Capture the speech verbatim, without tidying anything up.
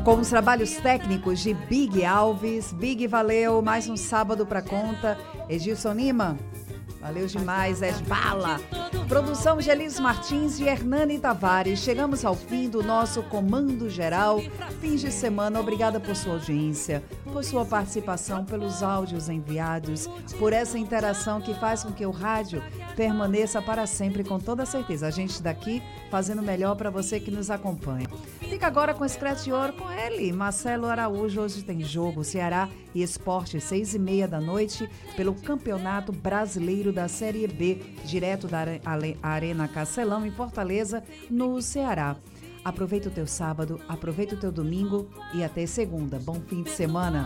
Com os trabalhos técnicos de Big Alves. Big, valeu, mais um sábado pra conta. Edilson Lima, valeu demais, é de bala. Produção de Elis Martins e Hernani Tavares. Chegamos ao fim do nosso Comando Geral. Fim de semana, obrigada por sua audiência, por sua participação, pelos áudios enviados, por essa interação que faz com que o rádio permaneça para sempre, com toda certeza. A gente daqui fazendo o melhor para você que nos acompanha. Fica agora com o Scratch de Ouro com ele, Marcelo Araújo. Hoje tem jogo Ceará e Esporte, seis e meia da noite, pelo Campeonato Brasileiro da Série B, direto da Arena Castelão, em Fortaleza, no Ceará. Aproveita o teu sábado, aproveita o teu domingo e até segunda. Bom fim de semana.